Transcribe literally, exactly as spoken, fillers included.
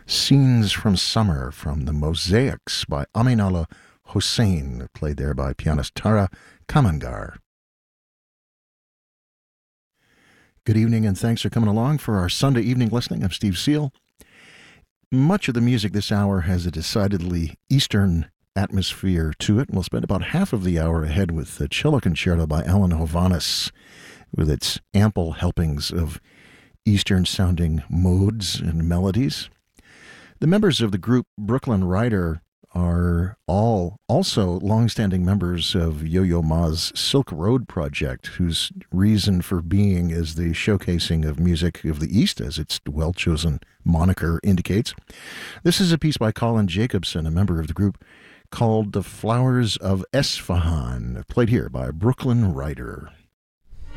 Scenes from Summer from the Mosaics by Aminallah Hossein, played there by pianist Tara Kamangar. Good evening and thanks for coming along for our Sunday evening listening. I'm Steve Seal. Much of the music this hour has a decidedly Eastern atmosphere to it. We'll spend about half of the hour ahead with the cello concerto by Alan Hovhaness, with its ample helpings of Eastern-sounding modes and melodies. The members of the group Brooklyn Rider are all also long-standing members of Yo-Yo Ma's Silk Road project, whose reason for being is the showcasing of music of the East, as its well-chosen moniker indicates. This is a piece by Colin Jacobson, a member of the group, called The Flowers of Esfahan, played here by Brooklyn Rider.